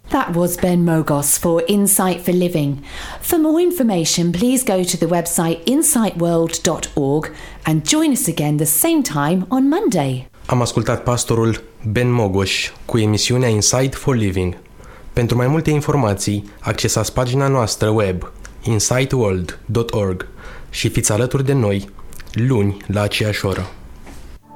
That was Ben Mogos for Insight for Living. For more information, please go to the website insightworld.org and join us again the same time on Monday. Am ascultat pastorul Ben Mogos cu emisiunea Insight for Living. Pentru mai multe informații, accesați pagina noastră web insightworld.org și fiți alături de noi luni la aceeași oră.